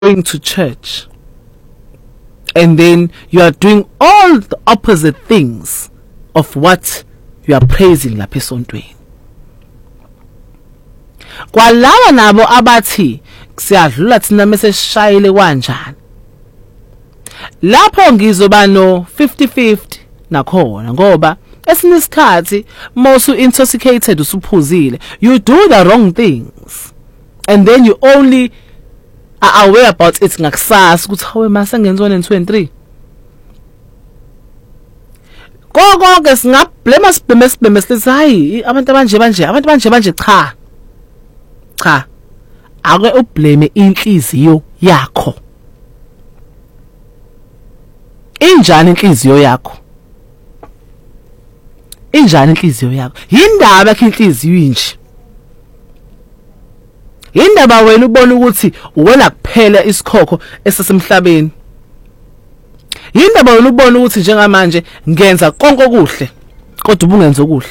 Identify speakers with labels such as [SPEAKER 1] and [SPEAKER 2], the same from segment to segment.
[SPEAKER 1] going to church and then you are doing all the opposite things of what you are praising lapha esontweni. Kwalawa nabo abathi siyadlula thina mase sishayile kanjani. Lapho ngizoba no 50-50 nakhona ngoba esinesikhathi mosu intoxicated usuphuzile, you do the wrong things and then you only are aware about it ngakusasa ukuthi hawe mase ngenziwa ne23. Konke singablame sithi hayi abantu abanje cha ake ublame inhliziyo yakho. Injani inhliziyo yakho? Yindaba yakho inhliziyo inje. Yindaba wena ubona ukuthi uwela kuphela isikhokho esesemhlabeni. Yindaba wena ubona ukuthi njengamanje ngenza konke okuhle kodwa ubungenza okuhle.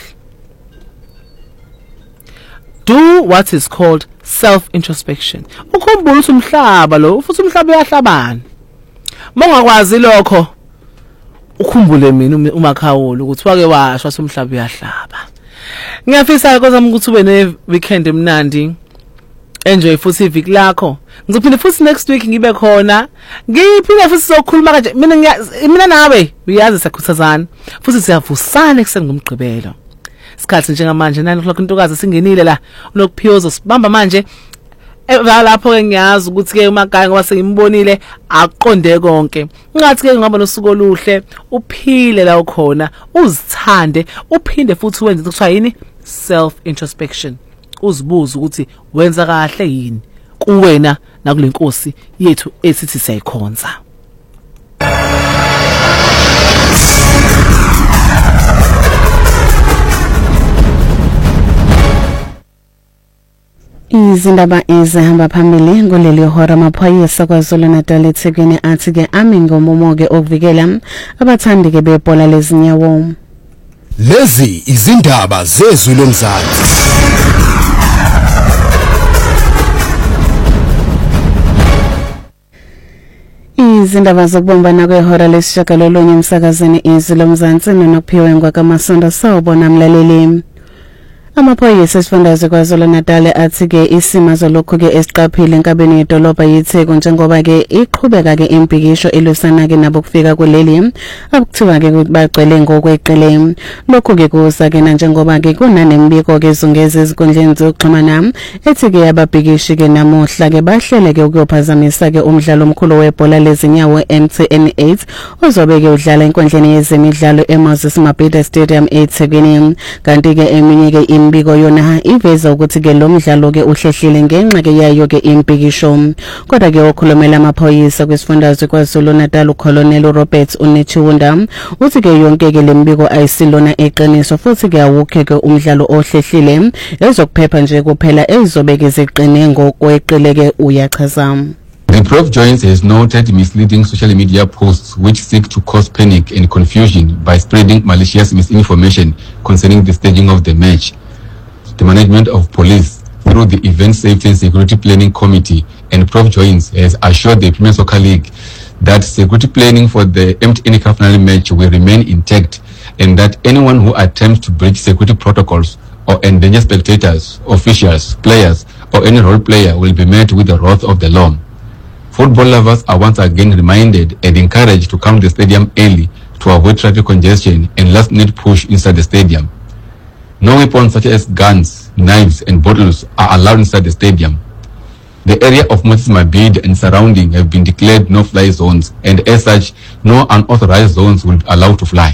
[SPEAKER 1] Do what is called self-introspection. Ukhumbula ukuthi umhlaba lo, futhi umhlaba uyahlabana. Mongakwazi lokho, ukhumbule mina uMakhawula ukuthi wake washwa somhlaba uyahlaba. Ngiyafisa kwazami ukuthi ube ne weekend emnandi. Enjoy futhi iviki lakho. Ngizophinde futhi next week ngibe khona. Ngiphinde futhi sokhuluma kanje. Mina nawe uyazi sakhuthazana. Futhi siyavusana ekseni ngomgqibelo. Isikhathi njengamanje 9 o'clock intokazi singenile la unokuphiyozo sibamba manje. Lapho ke ngiyazi ukuthi ke uMagaya ngoba sengimbonile aqonde konke. Ngathi ke ngaba nosuku oluhle, uphile la ukhona, uzithande, uphinde futhi wenze ukuthi yini self introspection. Uzibuza ukuthi wenza kahle yini kuwena nakulenkosi yethu esithi siyayikhonza.
[SPEAKER 2] Izindaba ezihamba phambili kuleli hora. Amaphoyisa KwaZulu-Natal eThekwini athi ke ame ngomumoke okuvikela abathandi ke bebhola lezinyawo.
[SPEAKER 3] Lezi izindaba zezwe lomzansi.
[SPEAKER 2] Izindaba zokubumbana kwehora lesishagalolunye emsakazweni izwe lomzansi nokuphiwe ngwakaMasondo sawubona mlaleli. Amaphoyisa esifundazwe KwaZulu-Natal athi ke isimo zolokhu ke esiqaphile enkabeni yedolobha yiTheku njengoba ke iqhubeka ke impikisho elusana ke nabo kufika kuleli akuthiwa ke bagcwele ngokweqele. Lokhu ke kuza ke njengoba ke kunanembiko ke zungeze ezikondleni zokuxhumana ethi ke ababhikishi ke namuhla ke bahlele ke ukuyophazamisa ke umdlalo omkhulu webhola lezinyawo MTN 8 ozobe ke udlala enkondleni yezemidlalo eMoses Mabhida Stadium eThekwini. Kanti ke eminye ke imbiko yona iveza ukuthi ke lo mdlalo ke uhlehlile ngenxa ke yayo ke impikisho. Kodwa ke okhulumela amaphoyisa kwesifundazwe KwaZulu-Natal uColonel Robert Unechunda uthi ke yonke ke lembiko ayisilona eqiniso futhi ke awukho ke umdlalo ohlehlile ezokuphepha nje kuphela ezobe ke ziqine ngokweqile ke uyachaza.
[SPEAKER 4] The Prof Joins has noted misleading social media posts which seek to cause panic and confusion by spreading malicious misinformation concerning the staging of the match. The management of police, through the Event Safety and Security Planning Committee, and Prof Joins has assured the Premier Soccer League that security planning for the MTN Cup final match will remain intact and that anyone who attempts to breach security protocols or endanger spectators, officials, players, or any role player will be met with the wrath of the law. Football lovers are once again reminded and encouraged to come to the stadium early to avoid traffic congestion and last-minute push inside the stadium. No weapons such as guns, knives, and bottles are allowed inside the stadium. The area of Moses Mabhida and surrounding have been declared no-fly zones, and as such, no unauthorized zones will be allowed to fly.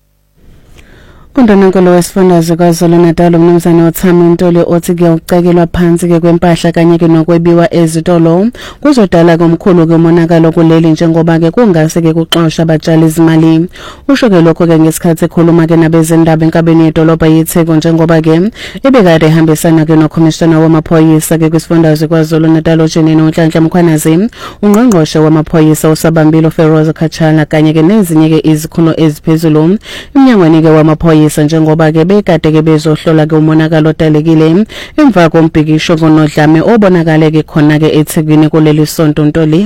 [SPEAKER 2] Undonankulu wesifundazwe KwaZulu-Natal uMnumzane uThami Ntuli othi ke ukucekelwa phansi ke kwempahla kanye ke nokwebiwa ezitolo kuzodala komkhulu ke umonakalo kuleli njengoba ke kungase ke kuxoshwa abatshali izimali. Usho ke lokho ke ngesikhathi ekhuluma ke nabezindaba enkabeni yedolobha yiTheku njengoba ke ebekade ehambisana ke noCommissioner wamaphoyisa ke kwisifundazwe KwaZulu-Natal uJenene uNhlanhla Mkhwanazi, ungqongqoshe wamaphoyisa uSabambilo Feroza Kachala kanye ke nezinye ke izikhulu eziphezulu emnyangweni ke wamaphoyisa ukuxolisa njengoba ke bekade ke bezohlola ke umonakalo odalekile emva kombhikisho konodlame obonakale ke khona ke eThekwini kuleli sonto ntoli